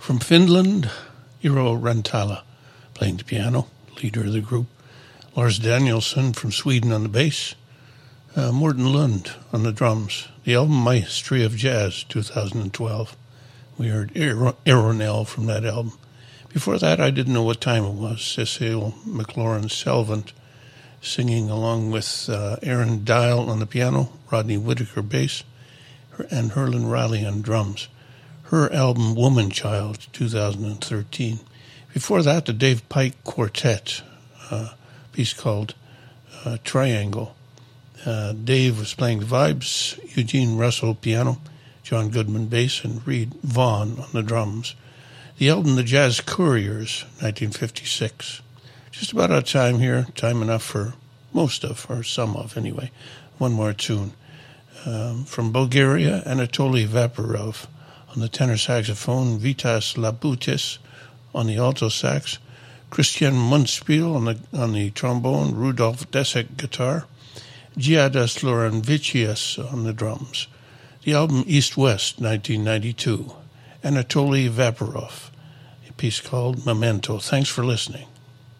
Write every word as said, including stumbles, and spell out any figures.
From Finland, Eero Rantala playing the piano, leader of the group. Lars Danielsson from Sweden on the bass. Uh, Morten Lund on the drums. The album Maestry of Jazz, two thousand twelve. We heard Aeronell from that album. Before that, I didn't know what time it was. Cecile McLaurin-Salvant singing along with uh, Aaron Dial on the piano, Rodney Whitaker bass, and Herlin Riley on drums. Her album Woman Child, two thousand thirteen. Before that, the Dave Pike Quartet, a piece called uh, Triangle. Uh, Dave was playing the vibes, Eugene Russell piano, John Goodman bass, and Reed Vaughn on the drums. The album The Jazz Couriers, nineteen fifty-six. Just about out of time here, time enough for most of, or some of anyway. One more tune. Um, from Bulgaria, Anatoly Vaporov on the tenor saxophone, Vitas Laboutis on the alto sax, Christian Munspiel on the on the trombone, Rudolf Desek guitar, Giadas Laurenvicius on the drums. The album East-West, nineteen ninety-two. Anatoly Vaporov, a piece called Memento. Thanks for listening.